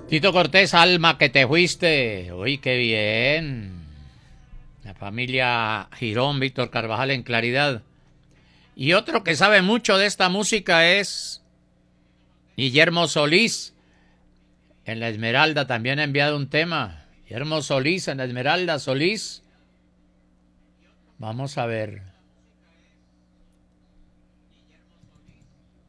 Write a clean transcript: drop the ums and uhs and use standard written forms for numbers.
Tito Cortés, alma que te fuiste. Uy, qué bien. La familia Girón, Víctor Carvajal en Claridad. Y otro que sabe mucho de esta música es Guillermo Solís. En La Esmeralda también ha enviado un tema. Guillermo Solís en La Esmeralda, Solís. Vamos a ver.